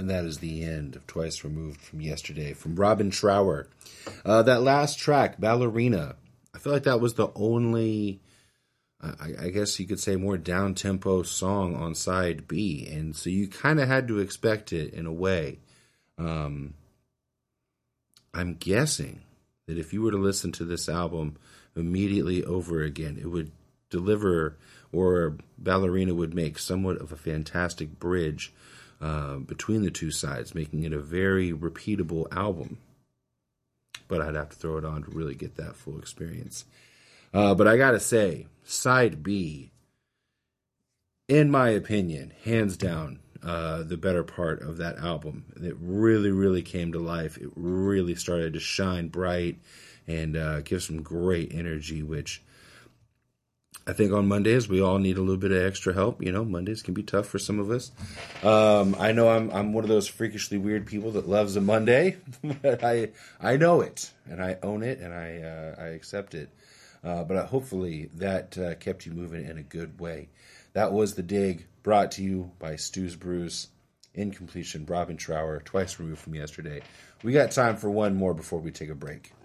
And that is the end of Twice Removed from Yesterday from Robin Trower. That last track, Ballerina, I feel like that was the only, I guess you could say, more down-tempo song on side B. And so you kind of had to expect it in a way. I'm guessing that if you were to listen to this album immediately over again, it would deliver, or Ballerina would make somewhat of a fantastic bridge between the two sides, making it a very repeatable album. But I'd have to throw it on to really get that full experience. But I gotta say, side B, in my opinion, hands down, the better part of that album. It really, really came to life. It really started to shine bright and give some great energy, which I think on Mondays we all need a little bit of extra help. You know, Mondays can be tough for some of us. I know I'm one of those freakishly weird people that loves a Monday, but I know it and I own it and I accept it. But hopefully that kept you moving in a good way. That was The Dig, brought to you by Stu's Brews. In completion, Robin Trower, Twice Removed from Yesterday. We got time for one more before we take a break.